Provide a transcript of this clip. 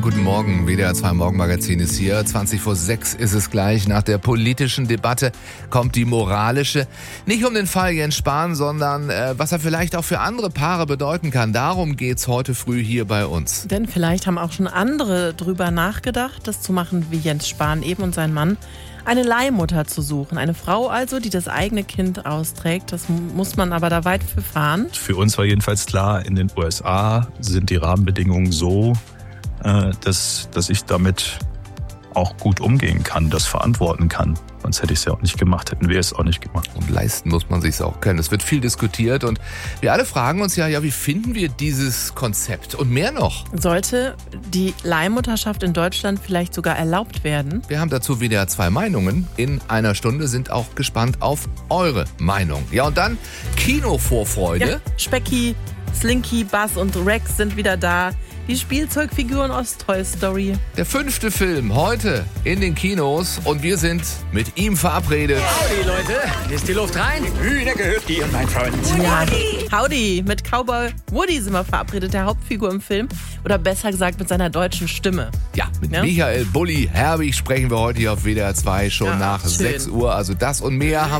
Schönen guten Morgen. WDR 2 Morgenmagazin ist hier. 6:20 ist es gleich. Nach der politischen Debatte kommt die moralische. Nicht um den Fall Jens Spahn, sondern was er vielleicht auch für andere Paare bedeuten kann. Darum geht's heute früh hier bei uns. Denn vielleicht haben auch schon andere drüber nachgedacht, das zu machen wie Jens Spahn eben und sein Mann. Eine Leihmutter zu suchen. Eine Frau also, die das eigene Kind austrägt. Das muss man aber da weit für fahren. Für uns war jedenfalls klar, in den USA sind die Rahmenbedingungen so, dass ich damit auch gut umgehen kann, das verantworten kann. Sonst hätte ich es ja auch nicht gemacht, hätten wir es auch nicht gemacht. Und leisten muss man sich's auch können. Es wird viel diskutiert und wir alle fragen uns ja, wie finden wir dieses Konzept? Und mehr noch. Sollte die Leihmutterschaft in Deutschland vielleicht sogar erlaubt werden? Wir haben dazu WDR 2 Meinungen. In einer Stunde sind auch gespannt auf eure Meinung. Ja, und dann Kinovorfreude. Ja, Specki, Slinky, Buzz und Rex sind wieder da. Die Spielzeugfiguren aus Toy Story. Der 5. Film heute in den Kinos und wir sind mit ihm verabredet. Howdy, Leute. Ist die Luft rein? Hühner gehört dir, mein Freund. Ja, Howdy, mit Cowboy Woody sind wir verabredet, der Hauptfigur im Film. Oder besser gesagt mit seiner deutschen Stimme. Ja, mit Michael Bulli Herbig sprechen wir heute hier auf WDR 2 schon nach schön. 6 Uhr. Also das und mehr haben